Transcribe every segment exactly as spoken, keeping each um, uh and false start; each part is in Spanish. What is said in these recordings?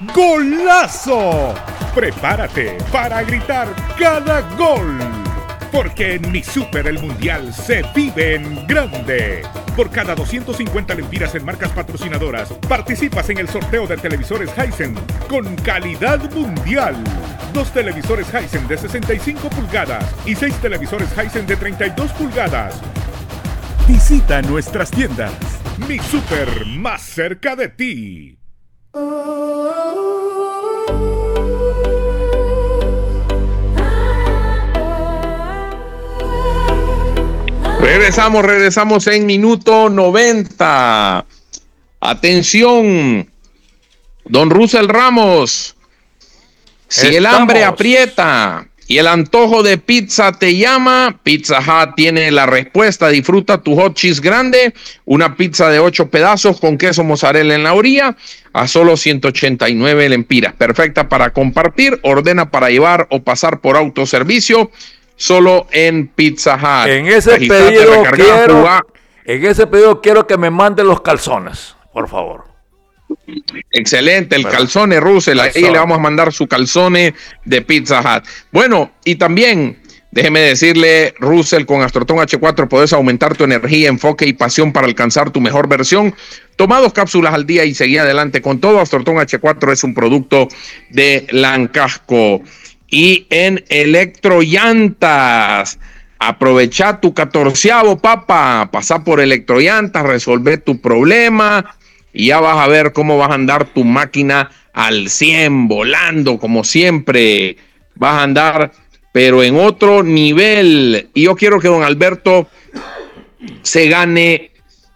¡Golazo! Prepárate para gritar cada gol. Porque en Mi Super el Mundial se vive en grande. Por cada doscientas cincuenta lempiras en marcas patrocinadoras, participas en el sorteo de televisores Hisense con calidad mundial. Dos televisores Hisense de sesenta y cinco pulgadas y seis televisores Hisense de treinta y dos pulgadas. Visita nuestras tiendas. Mi Super, más cerca de ti. Regresamos, regresamos en minuto noventa. Atención, don Russell Ramos. Si Estamos. el hambre aprieta y el antojo de pizza te llama, Pizza Hut tiene la respuesta. Disfruta tu hot cheese grande, una pizza de ocho pedazos con queso mozzarella en la orilla a solo ciento ochenta y nueve lempiras. Perfecta para compartir, ordena para llevar o pasar por autoservicio. Solo en Pizza Hut. En ese Agitate, pedido quiero, jugar. en ese pedido quiero que me manden los calzones, por favor. Excelente, el bueno, calzone Russell, ahí calzone. Le vamos a mandar su calzone de Pizza Hut. Bueno, y también déjeme decirle, Russell, con Astroton H cuatro puedes aumentar tu energía, enfoque y pasión para alcanzar tu mejor versión. Toma dos cápsulas al día y seguí adelante con todo. Astroton H cuatro es un producto de Lancasco. Y en Electrollantas, aprovecha tu catorceavo, papá, pasa por Electrollantas, resolver tu problema y ya vas a ver cómo vas a andar tu máquina al cien, volando como siempre. Vas a andar, pero en otro nivel. Y yo quiero que don Alberto se gane,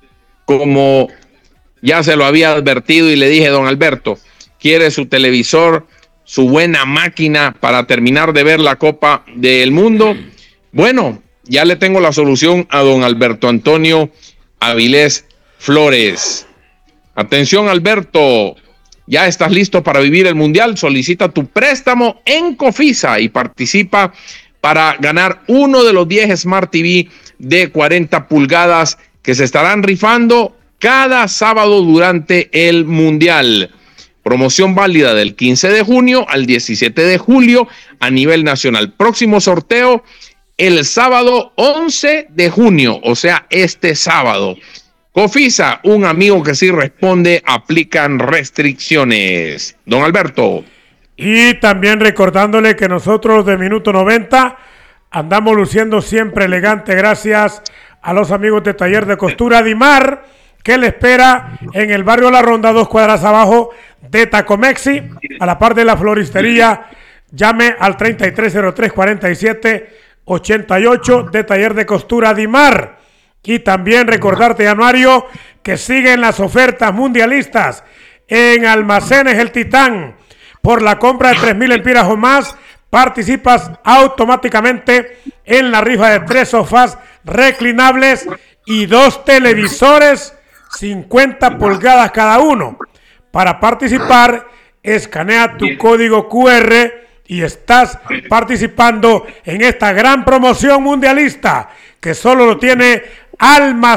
como ya se lo había advertido y le dije, don Alberto, quiere su televisor, su buena máquina para terminar de ver la Copa del Mundo. Bueno, ya le tengo la solución a don Alberto Antonio Avilés Flores. Atención, Alberto, ya estás listo para vivir el Mundial. Solicita tu préstamo en Cofisa y participa para ganar uno de los diez Smart T V de cuarenta pulgadas que se estarán rifando cada sábado durante el Mundial. Promoción válida del quince de junio al diecisiete de julio a nivel nacional. Próximo sorteo el sábado once de junio, o sea, este sábado. Cofisa, un amigo que sí responde, aplican restricciones. Don Alberto. Y también recordándole que nosotros de Minuto noventa andamos luciendo siempre elegante gracias a los amigos de Taller de Costura Dimar, que le espera en el barrio La Ronda, dos cuadras abajo de Tacomexi, a la par de la floristería. Llame al treinta y tres cero tres cuarenta y siete ochenta y ocho de Taller de Costura Dimar. Y también recordarte, Januario, que siguen las ofertas mundialistas en Almacenes El Titán. Por la compra de tres mil lempiras o más, participas automáticamente en la rifa de tres sofás reclinables y dos televisores cincuenta pulgadas cada uno. Para participar, escanea tu código Q R y estás participando en esta gran promoción mundialista que solo lo tiene Almacenes